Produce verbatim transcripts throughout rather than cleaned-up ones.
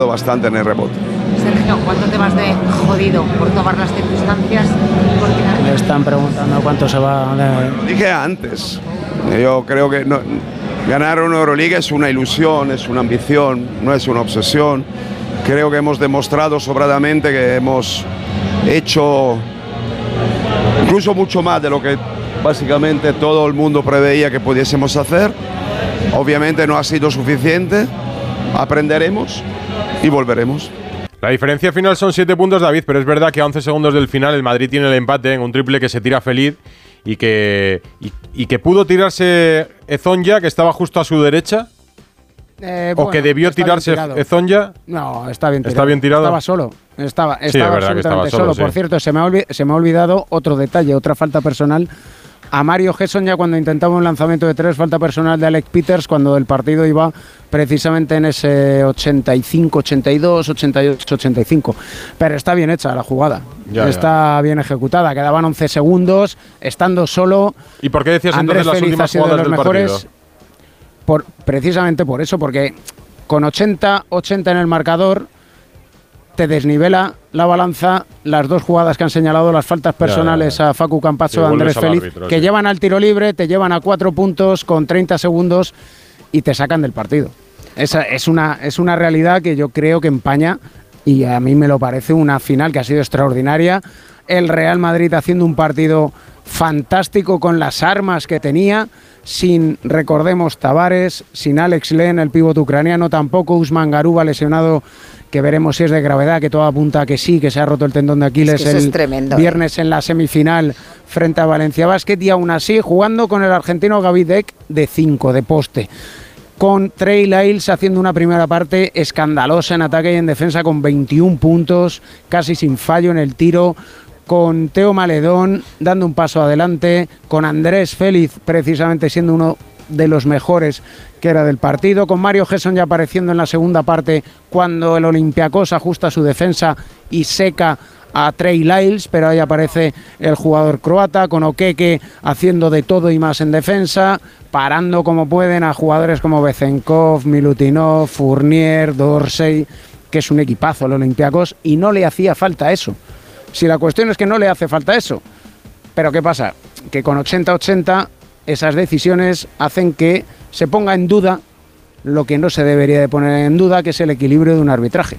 bastante en el rebote. Sergio, ¿cuánto te vas de jodido por tomar las circunstancias? Porque... Le están preguntando cuánto se va de... Lo dije antes. Yo creo que no, ganar una Euroliga es una ilusión, es una ambición, no es una obsesión. Creo que hemos demostrado sobradamente que hemos hecho incluso mucho más de lo que básicamente todo el mundo preveía que pudiésemos hacer. Obviamente no ha sido suficiente, aprenderemos y volveremos. La diferencia final son siete puntos, David, pero es verdad que a once segundos del final el Madrid tiene el empate en un triple que se tira feliz y que, y, y que pudo tirarse Ezonja, que estaba justo a su derecha. Eh, ¿O bueno, que debió tirarse Ezonja? No, está bien tirado. ¿Está bien tirado? Estaba solo. Estaba, estaba sí, es verdad que absolutamente estaba solo. solo. Sí. Por cierto, se me, ha olvid- se me ha olvidado otro detalle, otra falta personal. A Mario Gesson ya cuando intentaba un lanzamiento de tres, falta personal de Alec Peters, cuando el partido iba precisamente en ese ochenta y cinco, ochenta y dos, ochenta y ocho, ochenta y cinco. Pero está bien hecha la jugada. Ya, está ya. bien ejecutada. Quedaban once segundos, estando solo. ¿Y por qué decías Andrés entonces Feliz las últimas jugadas de los del mejores, partido? Por, precisamente por eso, porque con ochenta ochenta en el marcador te desnivela la balanza las dos jugadas que han señalado, las faltas personales ya, ya. a Facu Campazzo y Andrés Feliz, árbitro, que sí. llevan al tiro libre, te llevan a cuatro puntos con treinta segundos y te sacan del partido. Esa es una, es una realidad que yo creo que empaña, y a mí me lo parece, una final que ha sido extraordinaria. El Real Madrid haciendo un partido fantástico con las armas que tenía, sin, recordemos, Tavares, sin Alex Len, el pívot ucraniano, tampoco Usman Garuba lesionado, que veremos si es de gravedad, que todo apunta a que sí, que se ha roto el tendón de Aquiles es que el es tremendo, viernes eh. en la semifinal frente a Valencia Basket, y aún así jugando con el argentino Gavidec de cinco, de poste, con Trey Lyles haciendo una primera parte escandalosa en ataque y en defensa con veintiún puntos, casi sin fallo en el tiro, con Teo Maledón dando un paso adelante, con Andrés Feliz precisamente siendo uno de los mejores que era del partido, con Mario Gesson ya apareciendo en la segunda parte cuando el Olympiacos ajusta su defensa y seca a Trey Lyles, pero ahí aparece el jugador croata, con Okeke haciendo de todo y más en defensa, parando como pueden a jugadores como Bezenkov, Milutinov, Fournier, Dorsey, que es un equipazo el Olympiacos, y no le hacía falta eso. Si la cuestión es que no le hace falta eso, pero ¿qué pasa? Que con ochenta ochenta esas decisiones hacen que se ponga en duda lo que no se debería de poner en duda, que es el equilibrio de un arbitraje.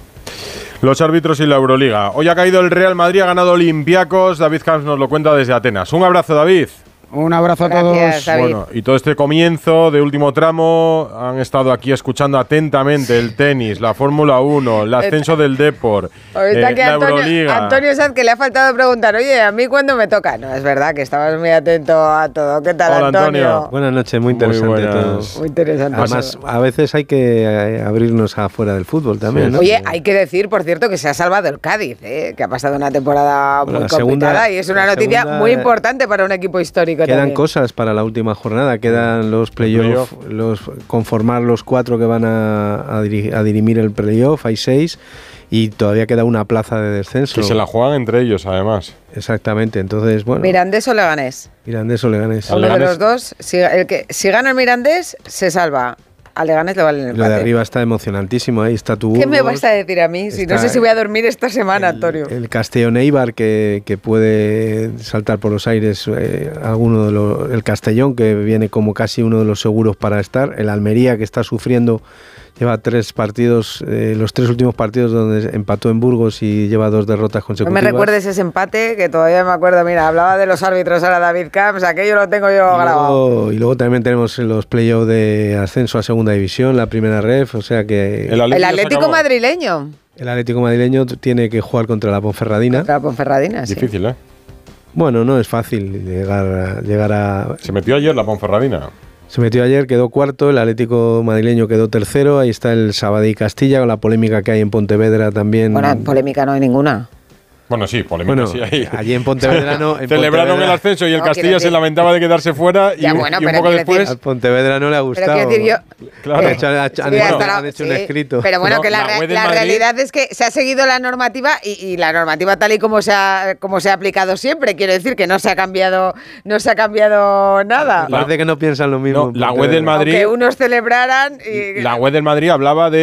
Los árbitros y la Euroliga. Hoy ha caído el Real Madrid, ha ganado Olympiacos. David Camps nos lo cuenta desde Atenas. Un abrazo, David. Un abrazo a Gracias, todos. David. Bueno, y todo este comienzo de último tramo han estado aquí escuchando atentamente el tenis, la Fórmula uno, el ascenso del Depor, Ahorita eh, que la Antonio, Euroliga. Antonio Sanz, que le ha faltado preguntar, oye, ¿a mí cuándo me toca? No, es verdad que estabas muy atento a todo. ¿Qué tal, Hola, Antonio? Antonio. Buenas noches, muy interesante Muy todo. buenas. Muy interesante. Además, a veces hay que eh, abrirnos afuera del fútbol también, Sí. ¿no? Oye, hay que decir, por cierto, que se ha salvado el Cádiz, ¿eh? Que ha pasado una temporada Bueno, muy la segunda- complicada y es una la noticia segunda- muy importante para un equipo histórico Quedan también. cosas para la última jornada, quedan los playoffs, los, conformar los cuatro que van a, a, diri- a dirimir el playoff, hay seis, y todavía queda una plaza de descenso. Que se la juegan entre ellos, además. Exactamente, entonces, bueno, Mirandés o Leganés. Mirandés o Leganés. Al Uno de Leganés- los dos, si, el que, si gana el Mirandés, se salva. A Leganés le vale el Lo de empate. arriba está emocionantísimo, ahí está tu ¿Qué me Burgos, vas a decir a mí? Si está no sé si voy a dormir esta semana, Antonio. El, el Castellón Eibar, que, que puede saltar por los aires, eh, alguno de los, el Castellón, que viene como casi uno de los seguros para estar, el Almería, que está sufriendo, lleva tres partidos, eh, los tres últimos partidos donde empató en Burgos y lleva dos derrotas No consecutivas. me recuerdes ese empate, que todavía me acuerdo. Mira, hablaba de los árbitros ahora David Camps, aquello lo tengo yo Y grabado. luego, y luego también tenemos los playoffs de ascenso a segunda división, la primera ref, o sea que El Atlético El se Atlético acabó. madrileño. el Atlético madrileño tiene que jugar contra la Ponferradina. Contra la Ponferradina, sí. Difícil, ¿eh? Bueno, no es fácil llegar a, llegar a... Se metió ayer la Ponferradina. Se metió ayer, quedó cuarto, el Atlético madrileño quedó tercero, ahí está el Sabadell Castilla, con la polémica que hay en Pontevedra también. Bueno, polémica no hay ninguna. Bueno, sí, polémica Bueno, sí hay. allí en Pontevedra no. En Celebraron Pontevedra- el ascenso y el No, Castilla quiero se decir- lamentaba de quedarse fuera y, Ya, un- bueno, y un pero poco quiero después... decir- Al Pontevedra no le ha Pero gustado. quiero decir yo... Claro. Han hecho, han hecho- han Sí, hecho- hasta la- han hecho un sí, escrito. Pero bueno, No, que la, la re- web del la Madrid- realidad es que se ha seguido la normativa y, y la normativa tal y como se ha como se ha aplicado siempre. Quiero decir que no se ha cambiado, no se ha cambiado nada. Parece que no piensan lo mismo. No, en la web Pontevedra. del Madrid... Aunque unos celebraran y... La web del Madrid hablaba de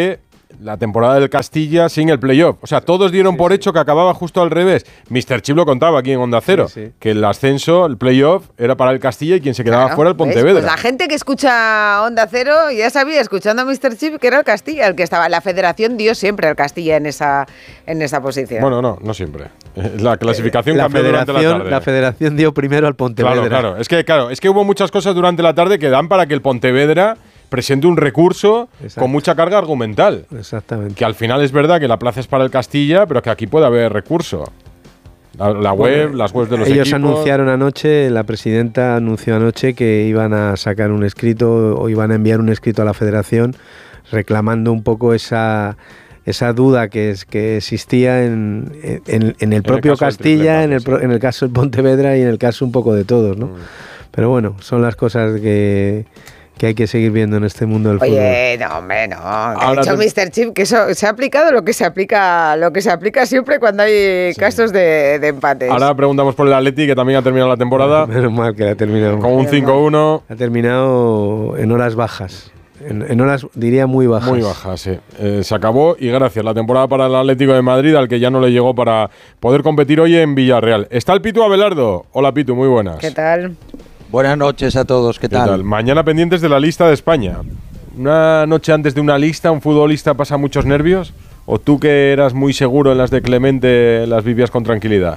la temporada del Castilla sin el playoff. O sea, todos dieron sí, por sí. hecho que acababa justo al revés. mister Chip lo contaba aquí en Onda Cero, Sí, sí. que el ascenso, el playoff, era para el Castilla y quien se quedaba Claro, fuera el ¿ves? Pontevedra. Pues la gente que escucha Onda Cero ya sabía, escuchando a mister Chip, que era el Castilla el que estaba. La Federación dio siempre al Castilla en esa, en esa posición. Bueno, no, no siempre. La clasificación La cambió durante la federación, tarde. la federación dio primero al Pontevedra. Claro, claro. Es que, claro, es que hubo muchas cosas durante la tarde que dan para que el Pontevedra presente un recurso Exacto. con mucha carga argumental. Exactamente. Que al final es verdad que la plaza es para el Castilla, pero que aquí puede haber recurso. La, la web, Bueno, las webs de los ellos equipos. anunciaron anoche, la presidenta anunció anoche que iban a sacar un escrito o iban a enviar un escrito a la federación reclamando un poco esa esa duda que es que existía en, en, en el propio el caso del Castilla, triple en el, empate, pro- en el caso del Pontevedra y en el caso un poco de todos, ¿no? Mm. Pero bueno, son las cosas que, que hay que seguir viendo en este mundo del fútbol. Oye, no, hombre, no. Ha Ahora dicho te- mister Chip que eso se ha aplicado lo que se aplica, lo que se aplica siempre cuando hay casos de, de empates. Ahora preguntamos por el Atleti, que también ha terminado la temporada Menos mal que la ha terminado. con un cinco uno. Ha terminado en horas bajas. En, en horas, diría, muy bajas. Muy baja, sí. Eh, se acabó y gracias. La temporada para el Atlético de Madrid, al que ya no le llegó para poder competir hoy en Villarreal. Está el Pitu Abelardo. Hola, Pitu, muy buenas. ¿Qué tal? Buenas noches a todos, ¿qué ¿Qué tal? tal? Mañana pendientes de la lista de España. Una noche antes de una lista, ¿un futbolista pasa muchos nervios? ¿O tú, que eras muy seguro en las de Clemente, las vivías con tranquilidad?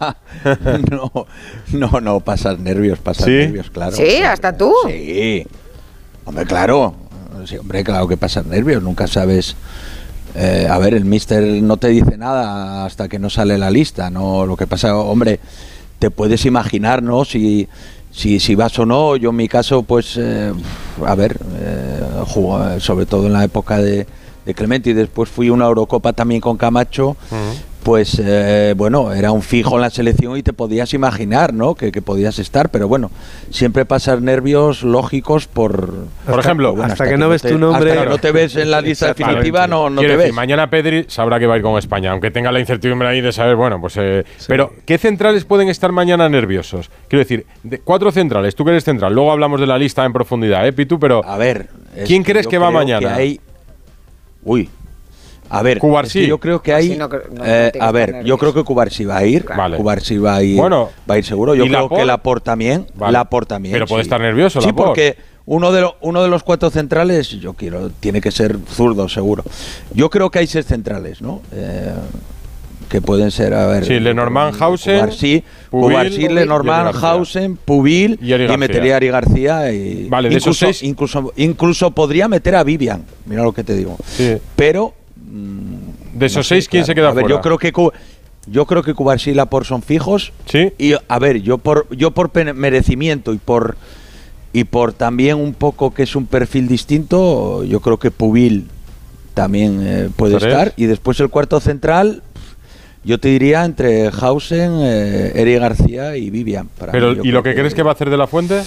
no, no, no, pasas nervios, pasas ¿Sí? nervios, claro. Sí, hasta tú. Sí. Hombre, claro. Sí, hombre, claro que pasas nervios, nunca sabes. Eh, a ver, el míster no te dice nada hasta que no sale la lista, ¿no? Lo que pasa, hombre, te puedes imaginar, ¿no? Si, si, si vas o no. Yo en mi caso, pues, eh, a ver, eh, jugó, sobre todo en la época de, de Clemente, y después fui a una Eurocopa también con Camacho. Uh-huh. Pues eh, bueno, era un fijo en la selección y te podías imaginar, ¿no? Que, que podías estar, pero bueno, siempre pasas nervios lógicos por... Por ejemplo, bueno, hasta, hasta que, que no ves te, tu nombre... Hasta que no te ves en la lista definitiva, no, no te decir, ves. Mañana Pedri sabrá que va a ir con España, aunque tenga la incertidumbre ahí de saber, bueno, pues... Eh, sí. Pero, ¿qué centrales pueden estar mañana nerviosos? Quiero decir, de cuatro centrales, tú que eres central, luego hablamos de la lista en profundidad, ¿eh, Pitu? Pero, a ver... ¿quién crees que va mañana? Que hay... Uy... A ver, Cubarsí. Es que yo creo que hay... no, no, no eh, a ver, yo creo que Cubarsí va a ir. Vale. Cubarsí va a ir, bueno, va a ir seguro. Yo creo Laporte? que Laporte también. Vale. Laporte también. Pero sí. puede estar nervioso, Sí, Laporte. porque uno de, lo, uno de los cuatro centrales, yo quiero, tiene que ser zurdo, seguro. Yo creo que hay seis centrales, ¿no? Eh, que pueden ser, a ver... Sí, Lenormand, Hausen, Cubarsí, Cubarsí, Lenormand, Hausen, Pubil, y, y metería a Ari García. Y vale, de incluso, esos seis... incluso, incluso podría meter a Vivian, mira lo que te digo. Sí. Pero... Mmm, de esos no seis, sé, ¿quién claro. se queda a ver, fuera? Yo creo que yo creo que Cubarsí y Laporte son fijos. Sí. Y a ver, yo por yo por merecimiento y por y por también un poco que es un perfil distinto, yo creo que Pubil también eh, puede ¿Tres? estar. Y después el cuarto central, yo te diría entre Hausen, eh, Eri García y Vivian. Para Pero mí, ¿y lo que, que crees que va a hacer de la Fuente?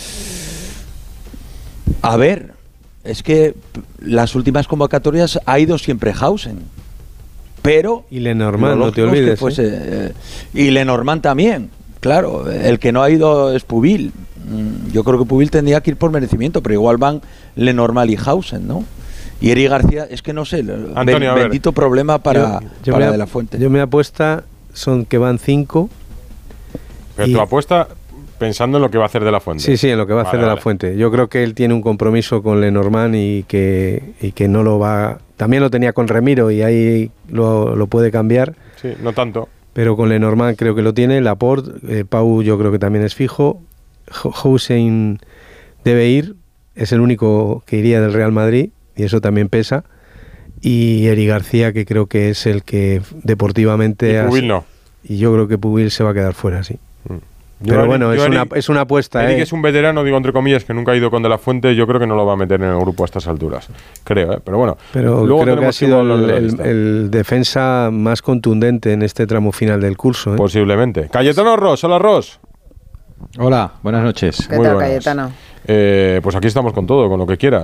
A ver, es que las últimas convocatorias ha ido siempre Hausen. Pero... Y Lenormand, no te olvides. Fuese, ¿eh? Eh, y Lenormand también, claro. El que no ha ido es Pubil. Yo creo que Pubil tendría que ir por merecimiento, pero igual van Lenormand y Hausen, ¿no? Y Eri García, es que no sé, Antonio, ben, bendito problema para, yo, yo para me, De la Fuente. Yo me apuesta, son que van cinco. Pero y, tu apuesta pensando en lo que va a hacer De la Fuente. Sí, sí, en lo que va a vale, hacer De vale. la Fuente. Yo creo que él tiene un compromiso con Lenormand y que, y que no lo va... También lo tenía con Remiro y ahí lo, lo puede cambiar. Sí, no tanto. Pero con Lenormand creo que lo tiene. Laporte, eh, Pau yo creo que también es fijo. Hausen debe ir. Es el único que iría del Real Madrid y eso también pesa. Y Eri García, que creo que es el que deportivamente... Y Pubil has, no. Y yo creo que Pubil se va a quedar fuera, sí. Mm. Pero Yo, bueno, yo es, una, Eric, es una apuesta. Eric ¿eh? es un veterano, digo entre comillas, que nunca ha ido con De la Fuente. Yo creo que no lo va a meter en el grupo a estas alturas. Creo, ¿eh? Pero bueno. Pero luego creo que ha sido el, el, el, el defensa más contundente en este tramo final del curso. ¿eh? Posiblemente. Cayetano Ross. Hola, Ross. Hola, buenas noches. ¿Qué Muy tal, buenas. Cayetano? Eh, pues aquí estamos con todo, con lo que quieras.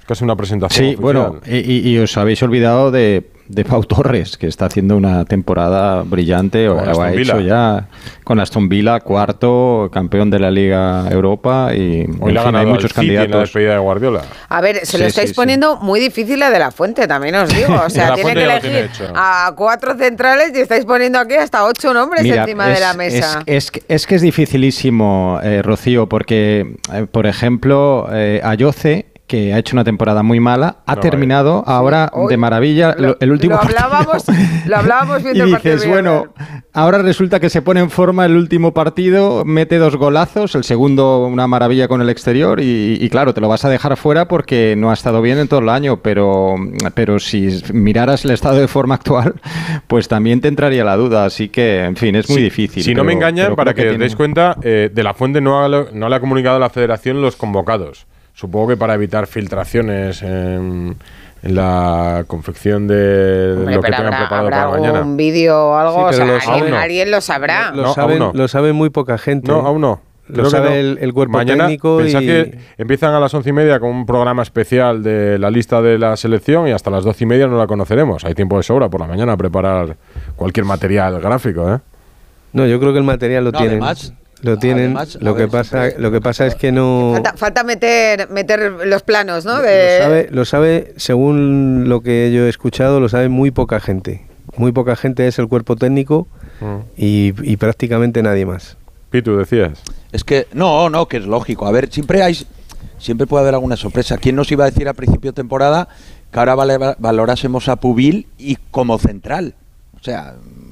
casi una presentación Sí, oficial. bueno, y, y os habéis olvidado de, de Pau Torres, que está haciendo una temporada brillante, o, o ha hecho ya con Aston Villa, cuarto, campeón de la Liga Europa, y Hoy le ha fin, ganado hay muchos al City en la candidatos. despedida de Guardiola. A ver, se lo Sí, estáis sí, poniendo muy difícil la de la Fuente, también os digo. O sea, La tiene Fuente que ya lo elegir tiene hecho. a cuatro centrales y estáis poniendo aquí hasta ocho nombres Mira, encima es, de la mesa. Es, es, que- es que es dificilísimo, eh, Rocío, porque, eh, por ejemplo, eh, Ayoce, que ha hecho una temporada muy mala, ha No, terminado ahora Hoy de maravilla lo- lo- el último lo hablábamos- partido. lo hablábamos viendo y el partido dices, de bueno, Villarreal. ahora resulta que se pone en forma el último partido, mete dos golazos, el segundo una maravilla con el exterior y, y claro, te lo vas a dejar fuera porque no ha estado bien en todo el año, pero, pero si miraras el estado de forma actual, pues también te entraría la duda, así que, en fin, es muy Sí, difícil. Si no pero- me engañan, pero para creo que os tiene- deis cuenta, eh, De la Fuente no, ha, no le ha comunicado a la Federación los convocados. Supongo que para evitar filtraciones en, en la confección de, de Hombre, lo que pero tengan habrá, preparado habrá para mañana. algún vídeo o algo, Sí, o pero sea, los- alguien, aún no. alguien lo sabrá. Lo, No, saben, aún no. lo sabe muy poca gente. No, aún no. Lo Creo que sabe no. el, el cuerpo Mañana, técnico pensad y... que empiezan a las once y media con un programa especial de la lista de la selección y hasta las doce y media no la conoceremos. Hay tiempo de sobra por la mañana a preparar cualquier material gráfico, ¿eh? No, yo creo que el material lo No, tienen. además- lo tienen. además, a lo que ver, pasa, siempre- lo que pasa es que no. Falta, falta meter, meter los planos, ¿no? Lo De, sabe, lo sabe, según lo que yo he escuchado, lo sabe muy poca gente. Muy poca gente es el cuerpo técnico Mm. y, y prácticamente nadie más. Pitu, decías. Es que, no, no, que es lógico. A ver, siempre hay, siempre puede haber alguna sorpresa. ¿Quién nos iba a decir a principio de temporada que ahora vale- valorásemos a Pubil y como central? O sea,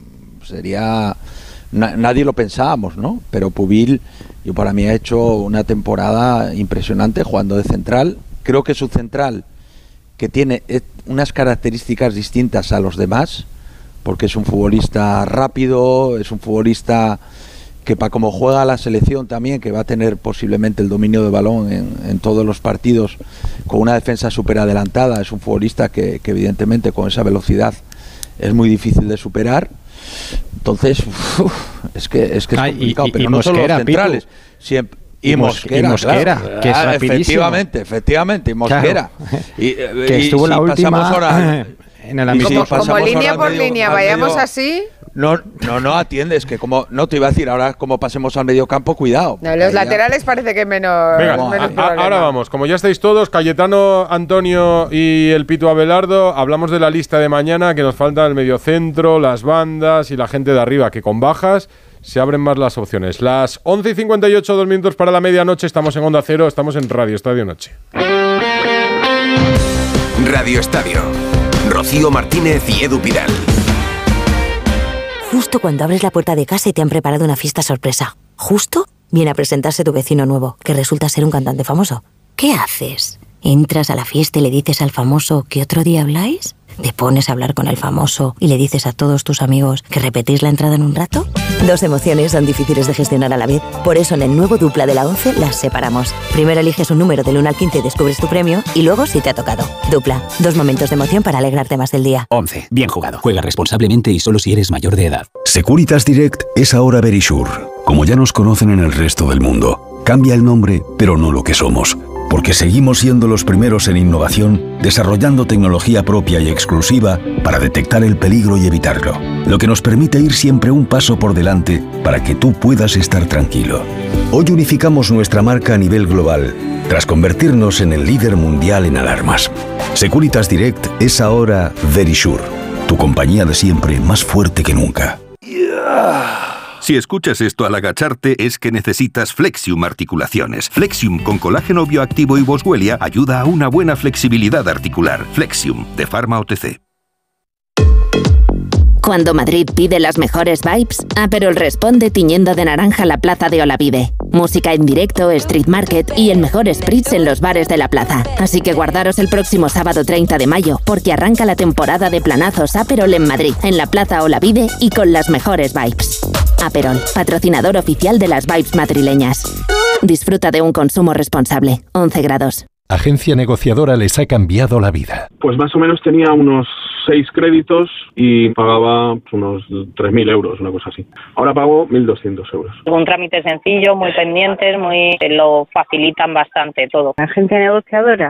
sería... na- nadie lo pensábamos, ¿no? Pero Pubil, yo para mí ha hecho una temporada impresionante jugando de central. Creo que su central, que tiene eh, unas características distintas a los demás, porque es un futbolista rápido, es un futbolista que para como juega la selección también, que va a tener posiblemente el dominio de balón en, en todos los partidos, con una defensa súper adelantada, es un futbolista que, que evidentemente con esa velocidad es muy difícil de superar. Entonces, uf, es que es que es Ah, y- complicado, y- pero y no solo los Mosquera, centrales, Pitu. siempre. Y Y Mos- Mosquera, y Mosquera, claro. que es Ah, rapidísimo. efectivamente, efectivamente, y Mosquera. Claro. Y, que y estuvo si la última pasamos ahora- en el y amistoso. si como, como pasamos línea ahora por al medio- línea, al vayamos medio- así. No, no, no atiendes, que como no te iba a decir, ahora como pasemos al medio campo, cuidado. No, los Ahí ya- laterales parece que menos, Venga, menos a- a- problema. ahora vamos. Como ya estáis todos, Cayetano, Antonio y el Pitu Abelardo, hablamos de la lista de mañana, que nos falta el mediocentro, las bandas y la gente de arriba, que con bajas se abren más las opciones. Las once y cincuenta y ocho, dos minutos para la medianoche, estamos en Onda Cero, estamos en Radio Estadio Noche. Radio Estadio. Rocío Martínez y Edu Pidal. Justo cuando abres la puerta de casa y te han preparado una fiesta sorpresa. Justo viene a presentarse tu vecino nuevo, que resulta ser un cantante famoso. ¿Qué haces? ¿Entras a la fiesta y le dices al famoso que otro día habláis? ¿Te pones a hablar con el famoso y le dices a todos tus amigos que repetís la entrada en un rato? Dos emociones son difíciles de gestionar a la vez. Por eso en el nuevo Dupla de la once las separamos. Primero eliges un número del uno al quince y descubres tu premio, y luego si te ha tocado. Dupla, dos momentos de emoción para alegrarte más del día. once. Bien jugado. Juega responsablemente y solo si eres mayor de edad. Securitas Direct es ahora Verisure. Como ya nos conocen en el resto del mundo, cambia el nombre, pero no lo que somos. Porque seguimos siendo los primeros en innovación, desarrollando tecnología propia y exclusiva para detectar el peligro y evitarlo. Lo que nos permite ir siempre un paso por delante para que tú puedas estar tranquilo. Hoy unificamos nuestra marca a nivel global, tras convertirnos en el líder mundial en alarmas. Securitas Direct es ahora Verisure, tu compañía de siempre más fuerte que nunca. Si escuchas esto al agacharte es que necesitas Flexium Articulaciones. Flexium con colágeno bioactivo y boswellia ayuda a una buena flexibilidad articular. Flexium, de Pharma O T C. Cuando Madrid pide las mejores vibes, Aperol responde tiñendo de naranja la plaza de Olavide. Música en directo, street market y el mejor spritz en los bares de la plaza. Así que guardaros el próximo sábado treinta de mayo, porque arranca la temporada de planazos Aperol en Madrid, en la plaza Olavide y con las mejores vibes. Aperol, patrocinador oficial de las vibes madrileñas. Disfruta de un consumo responsable. once grados. Agencia negociadora les ha cambiado la vida. Pues más o menos tenía unos seis créditos y pagaba unos tres mil euros, una cosa así. Ahora pago mil doscientos euros. Un trámite sencillo, muy pendientes, muy te lo facilitan bastante todo. Agencia negociadora,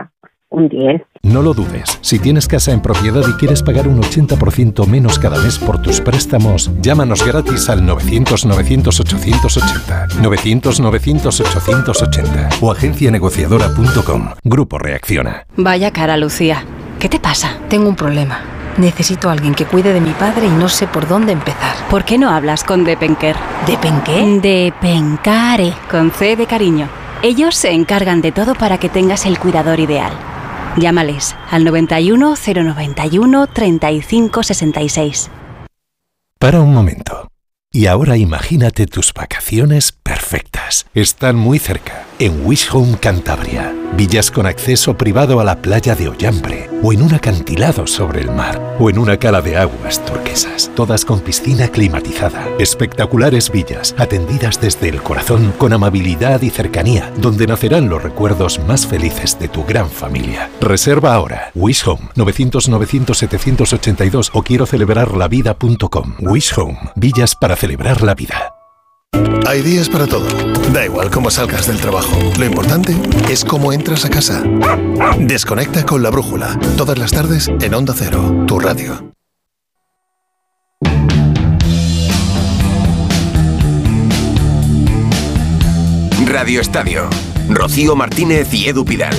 Un diez. No lo dudes. Si tienes casa en propiedad y quieres pagar un ochenta por ciento menos cada mes por tus préstamos, llámanos gratis al novecientos novecientos ochocientos ochenta. novecientos novecientos ochocientos ochenta o agencia negociadora punto com. Grupo Reacciona. Vaya cara, Lucía. ¿Qué te pasa? Tengo un problema. Necesito a alguien que cuide de mi padre y no sé por dónde empezar. ¿Por qué no hablas con Depenker? ¿Depenqué? Depencare, con C de cariño. Ellos se encargan de todo para que tengas el cuidador ideal. Llámales al noventa y uno, cero noventa y uno, treinta y cinco sesenta y seis. Para un momento. Y ahora imagínate tus vacaciones perfectas. Están muy cerca, en Wish Home Cantabria. Villas con acceso privado a la playa de Ollambre, o en un acantilado sobre el mar, o en una cala de aguas turquesas. Todas con piscina climatizada. Espectaculares villas, atendidas desde el corazón, con amabilidad y cercanía, donde nacerán los recuerdos más felices de tu gran familia. Reserva ahora. Wish Home, novecientos novecientos setecientos ochenta y dos o quiero celebrar la vida punto com. Wish Home, villas para celebrar la vida. Hay días para todo. Da igual cómo salgas del trabajo. Lo importante es cómo entras a casa. Desconecta con La Brújula. Todas las tardes en Onda Cero, tu radio. Radio Estadio. Rocío Martínez y Edu Pidal.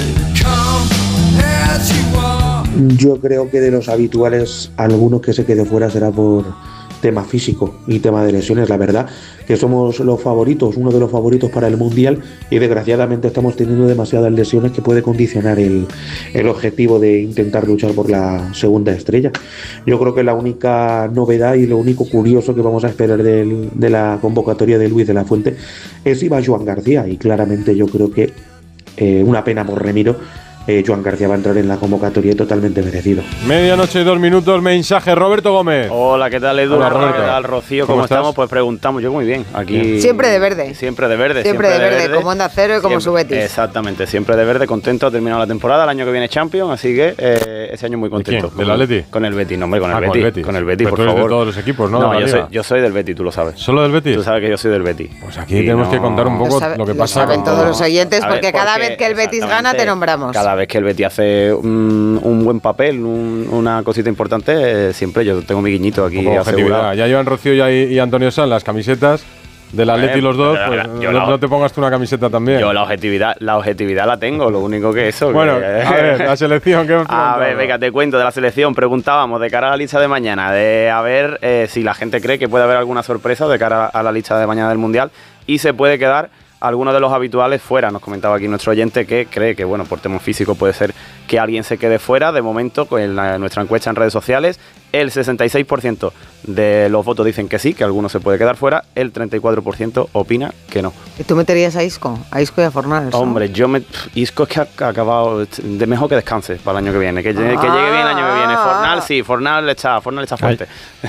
Yo creo que de los habituales, alguno que se quede fuera será por tema físico y tema de lesiones. La verdad que somos los favoritos, uno de los favoritos para el Mundial, y desgraciadamente estamos teniendo demasiadas lesiones que puede condicionar el, el objetivo de intentar luchar por la segunda estrella. Yo creo que la única novedad y lo único curioso que vamos a esperar del, de la convocatoria de Luis de la Fuente es si va Joan García, y claramente yo creo que eh, una pena por Remiro. Eh, Joan García va a entrar en la convocatoria totalmente merecido. Medianoche y dos minutos, mensaje. Roberto Gómez. Hola, ¿qué tal, Edu? Hola, Roberto. ¿Qué tal, Rocío? ¿Cómo, ¿Cómo estás? estamos? Pues preguntamos, yo muy bien. Aquí Siempre de verde. Siempre de verde. Siempre, siempre de, verde, verde, como Onda Cero y como su Betis. Exactamente, siempre de verde, contento, ha terminado la temporada, el año que viene Champions, así que eh, ese año muy contento. ¿De quién? ¿Del Atleti? Con el Betis, no, hombre, con, ah, el, con Betis, el Betis. Con el Betis, Pero por tú eres favor. de todos los equipos, ¿no? No, yo soy, yo soy del Betis, tú lo sabes. ¿Solo del Betis? Tú sabes que yo soy del Betis. Pues aquí y tenemos no... que contar un poco lo, sabe, lo que pasa. Lo saben todos los oyentes, ver, porque, porque cada vez que el Betis gana te nombramos. Cada vez que el Betis hace un, un buen papel, un, una cosita importante, eh, siempre yo tengo mi guiñito aquí asegurado. Ya llevan Rocío y, y Antonio Sanz las camisetas del Atleti, los dos, pues no, la, no te pongas tú una camiseta también. Yo la objetividad, la objetividad la tengo, lo único que eso. Bueno, que, a ver, la selección, ¿qué hemos A ver, venga, te cuento de la selección. Preguntábamos de cara a la lista de mañana, de a ver eh, si la gente cree que puede haber alguna sorpresa de cara a la lista de mañana del Mundial y se puede quedar algunos de los habituales fuera. Nos comentaba aquí nuestro oyente que cree que, bueno, por tema físico puede ser que alguien se quede fuera. De momento, en la, nuestra encuesta en redes sociales, el sesenta y seis por ciento de los votos dicen que sí, que alguno se puede quedar fuera, el treinta y cuatro por ciento opina que no. ¿Y tú meterías a Isco? A Isco y a Fornals, ¿no? Hombre, yo me... Isco es que ha acabado... De mejor que descanse para el año que viene, que, ah. que llegue bien el año que viene. Fornals sí, Fornals está, Fornals está fuerte.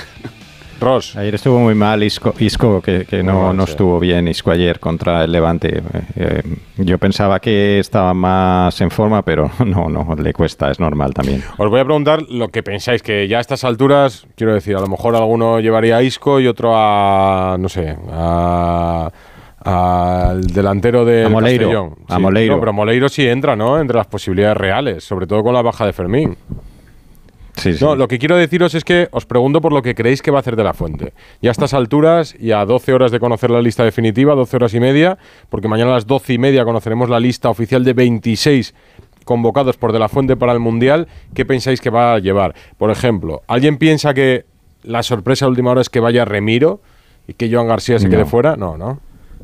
Ross. Ayer estuvo muy mal Isco, Isco que, que no, mal, no sí. estuvo bien Isco ayer contra el Levante. Eh, yo pensaba que estaba más en forma, pero no, no, le cuesta, es normal también. Os voy a preguntar lo que pensáis, que ya a estas alturas, quiero decir, a lo mejor alguno llevaría a Isco y otro a, no sé, a... al delantero de Moleiro, sí, a Moleiro. No, pero Moleiro sí entra, ¿no? Entre las posibilidades reales, sobre todo con la baja de Fermín. Sí, sí. No, lo que quiero deciros es que os pregunto por lo que creéis que va a hacer De la Fuente. Y a estas alturas, y a doce horas de conocer la lista definitiva, doce horas y media, porque mañana a las doce y media conoceremos la lista oficial de veintiséis convocados por De la Fuente para el Mundial. ¿Qué pensáis que va a llevar? Por ejemplo, ¿alguien piensa que la sorpresa de última hora es que vaya Remiro y que Joan García se no. quede fuera? No, ¿no?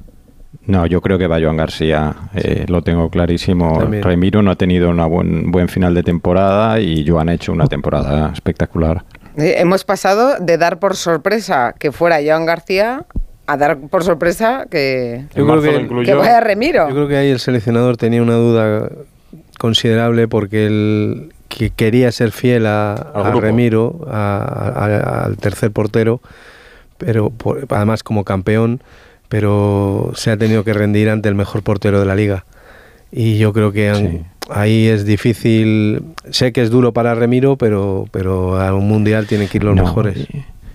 No, yo creo que va Joan García, eh, sí. lo tengo clarísimo. También. Remiro no ha tenido un buen, buen final de temporada y Joan ha hecho una temporada espectacular. Eh, hemos pasado de dar por sorpresa que fuera Joan García a dar por sorpresa que, yo creo que, que vaya Remiro. Yo creo que ahí el seleccionador tenía una duda considerable porque él que quería ser fiel a, a Remiro, a, a, al tercer portero, pero por, además como campeón, pero se ha tenido que rendir ante el mejor portero de la liga. Y yo creo que han, sí. ahí es difícil. Sé que es duro para Remiro, pero, pero a un mundial tienen que ir los no, mejores.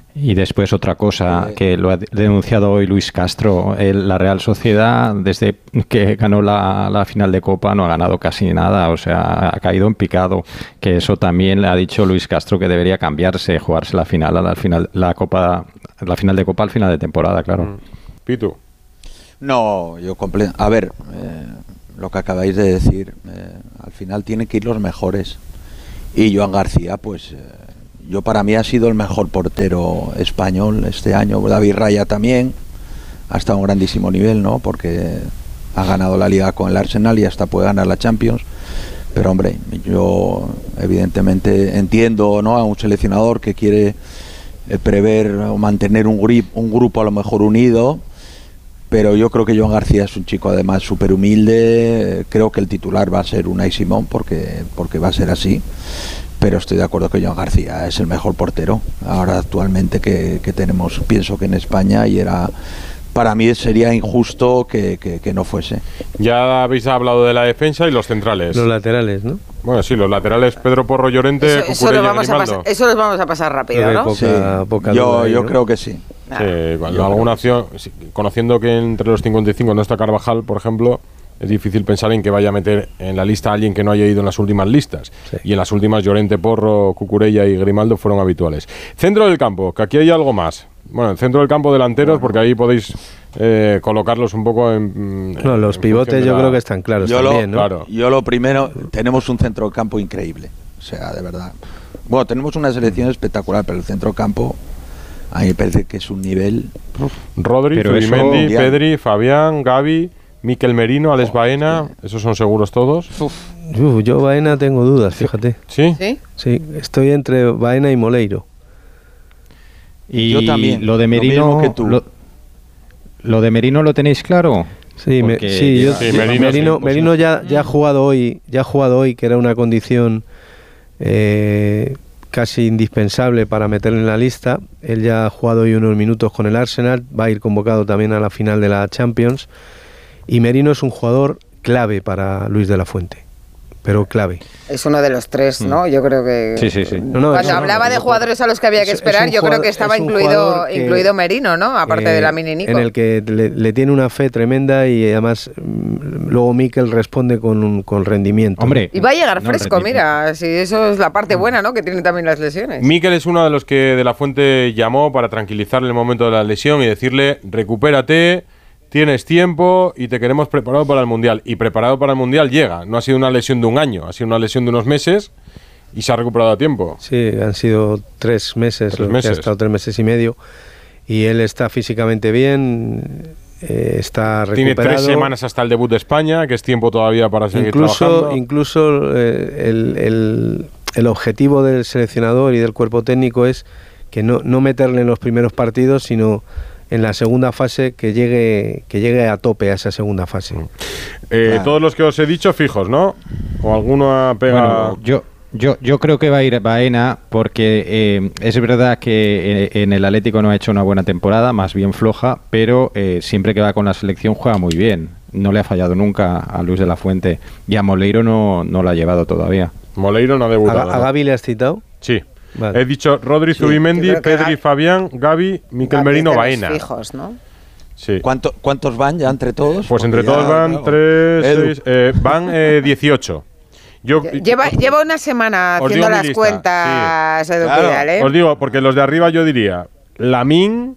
Y después otra cosa eh, que lo ha denunciado hoy Luis Castro, el, la Real Sociedad desde que ganó la, la final de Copa no ha ganado casi nada, o sea, ha caído en picado, que eso también le ha dicho Luis Castro que debería cambiarse, jugarse la final, a la final, la Copa, la final de Copa al final de temporada, claro. Mm. Pitu. No, yo comple- a ver, eh, lo que acabáis de decir, eh, al final tienen que ir los mejores. Y Joan García, pues... Eh, Yo para mí ha sido el mejor portero español este año. David Raya también ha estado a un grandísimo nivel, ¿no? Porque ha ganado la Liga con el Arsenal y hasta puede ganar la Champions. Pero hombre, yo evidentemente entiendo, ¿no?, a un seleccionador que quiere eh, prever o mantener un, grip, un grupo a lo mejor unido. Pero yo creo que Joan García es un chico además súper humilde. Creo que el titular va a ser Unai Simón porque, porque va a ser así. Pero estoy de acuerdo que Joan García es el mejor portero ahora actualmente que, que tenemos, pienso que en España, y era, para mí sería injusto que, que, que no fuese. Ya habéis hablado de la defensa y los centrales. Los laterales, ¿no? Bueno, sí, los laterales, Pedro Porro, Llorente, eso, eso, Cucurella, vamos a pasar, eso los vamos a pasar rápido, ¿no? Poca, sí. poca yo ahí, yo ¿no? creo que sí. Sí, cuando alguna opción, conociendo que entre los cincuenta y cinco no está Carvajal, por ejemplo, es difícil pensar en que vaya a meter en la lista a alguien que no haya ido en las últimas listas. Sí. Y en las últimas Llorente, Porro, Cucurella y Grimaldo fueron habituales. Centro del campo, que aquí hay algo más. Bueno, el centro del campo, delanteros, bueno, porque ahí podéis eh, colocarlos un poco en... No, los en pivotes yo la... creo que están claros yo también, lo, ¿no? Claro. Yo lo primero, tenemos un centro del campo increíble. O sea, de verdad. Bueno, tenemos una selección espectacular, pero el centro del campo... A mí me parece que es un nivel... Rodri, Zubimendi, Pedri, Fabián, Gavi, Mikel Merino, Alex oh, Baena, sí. ¿Esos son seguros todos? Uf. Uf, yo Baena tengo dudas, fíjate. ¿Sí? ¿Sí? Sí, estoy entre Baena y Moleiro. Y yo también. Lo de Merino, lo, lo, lo de Merino lo tenéis claro. Sí, me, sí, yo, sí, Merino, Merino, sí, Merino ya, ya ha jugado hoy, ya ha jugado hoy, que era una condición eh, casi indispensable para meterle en la lista. Él ya ha jugado hoy unos minutos con el Arsenal, va a ir convocado también a la final de la Champions. Y Merino es un jugador clave para Luis de la Fuente, pero clave. Es uno de los tres, ¿no? Yo creo que... Sí, sí, sí. No, no, Cuando hablaba no, de jugadores a los que había que esperar, yo jugador, creo que estaba incluido, que, incluido Merino, ¿no? Aparte eh, de la Mini Nico. En el que le, le tiene una fe tremenda y además luego Mikel responde con, un, con rendimiento. Hombre. Y va a llegar fresco, no, mira, si eso es la parte buena, ¿no? Que tiene también las lesiones. Mikel es uno de los que de la Fuente llamó para tranquilizarle en el momento de la lesión y decirle, recupérate, tienes tiempo y te queremos preparado para el Mundial. Y preparado para el Mundial llega. No ha sido una lesión de un año, ha sido una lesión de unos meses y se ha recuperado a tiempo. Sí, han sido tres meses, tres lo meses. que ha estado tres meses y medio. Y él está físicamente bien, eh, está recuperado. Tiene tres semanas hasta el debut de España, que es tiempo todavía para seguir incluso, trabajando. Incluso eh, el, el, el objetivo del seleccionador y del cuerpo técnico es que no, no meterle en los primeros partidos, sino en la segunda fase que llegue que llegue a tope a esa segunda fase. Eh, claro. Todos los que os he dicho fijos, ¿no? ¿O alguno ha pegado? Bueno, yo, yo, yo creo que va a ir Baena porque eh, es verdad que en el Atlético no ha hecho una buena temporada, más bien floja, pero eh, siempre que va con la selección juega muy bien. No le ha fallado nunca a Luis de la Fuente y a Moleiro no, no la ha llevado todavía. Moleiro no ha debutado. ¿A, a Gavi le has citado? Sí. Vale. He dicho Rodri, sí, Zubimendi, Pedri, Fabián, Gavi, Mikel Merino, Baena. Fijos, ¿no? Sí. ¿Cuánto, ¿Cuántos van ya entre todos? Pues entre ya, todos van claro. tres, seis, eh, van eh, dieciocho. Yo, lleva, lleva una semana haciendo las lista, cuentas, sí. Edu Claro. Pidal, ¿eh? Os digo, porque los de arriba yo diría Lamine,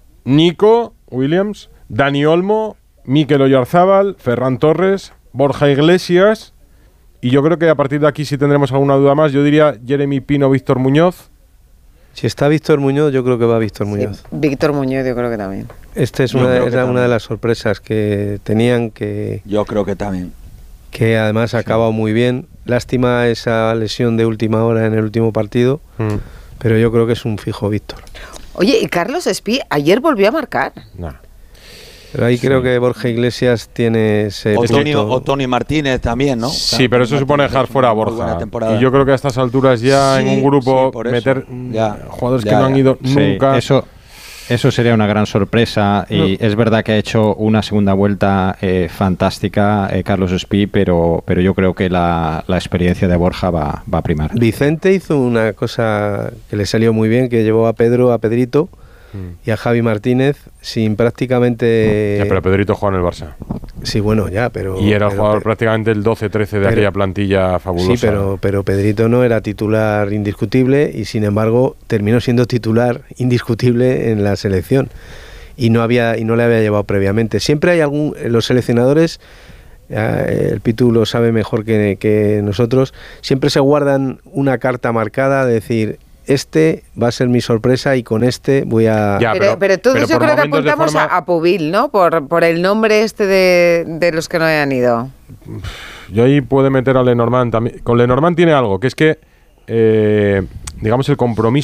Nico Williams, Dani Olmo, Mikel Oyarzábal, Ferran Torres, Borja Iglesias. Y yo creo que a partir de aquí, si tendremos alguna duda más, yo diría Jeremy Pino, Víctor Muñoz. Si está Víctor Muñoz, yo creo que va Víctor Muñoz. Sí, Víctor Muñoz, yo creo que también. Esta es una, era una de las sorpresas que tenían que... Yo creo que también. Que además ha acabado muy bien. Lástima esa lesión de última hora en el último partido, mm. pero yo creo que es un fijo Víctor. Oye, y Carlos Espí ayer volvió a marcar. No. Pero ahí sí. creo que Borja Iglesias tiene ese... O Tony, o Tony Martínez también, ¿no? Sí, claro, pero eso Martínez supone dejar fuera a Borja. Y yo creo que a estas alturas ya sí, en un grupo sí, meter ya, jugadores ya, que ya, no han ido sí, nunca... Eso, eso sería una gran sorpresa y no. Es verdad que ha hecho una segunda vuelta eh, fantástica eh, Carlos Espí, pero, pero yo creo que la, la experiencia de Borja va, va a primar. Vicente hizo una cosa que le salió muy bien, que llevó a Pedro, a Pedrito y a Javi Martínez sin prácticamente... Ya, pero Pedrito juega en el Barça. Sí, bueno, ya, pero... Y era el pero, jugador pero, prácticamente el doce trece de pero, aquella plantilla fabulosa. Sí, pero, pero Pedrito no era titular indiscutible y sin embargo terminó siendo titular indiscutible en la selección y no había y no le había llevado previamente. Siempre hay algún... Los seleccionadores, eh, el Pitu lo sabe mejor que, que nosotros, siempre se guardan una carta marcada de decir... Este va a ser mi sorpresa y con este voy a... Ya, pero, pero, pero todos pero yo creo que apuntamos forma... a, a Pubil, ¿no? Por, por el nombre este de, de los que no hayan ido. Yo ahí puedo meter a Lenormand también. Con Lenormand tiene algo, que es que, eh, digamos, el compromiso